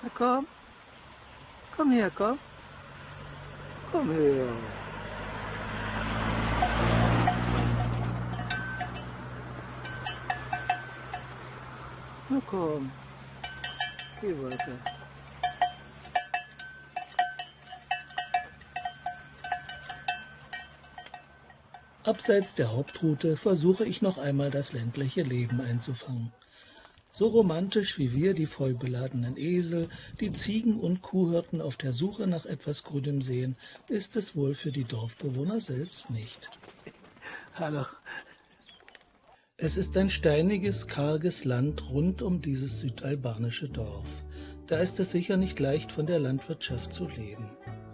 Na komm. Komm her, komm. Komm her. Na komm. Geh weiter. Abseits der Hauptroute versuche ich noch einmal das ländliche Leben einzufangen. So romantisch wie wir die vollbeladenen Esel, die Ziegen und Kuhhirten auf der Suche nach etwas Grünem sehen, ist es wohl für die Dorfbewohner selbst nicht. Hallo. Es ist ein steiniges, karges Land rund um dieses südalbanische Dorf. Da ist es sicher nicht leicht, von der Landwirtschaft zu leben.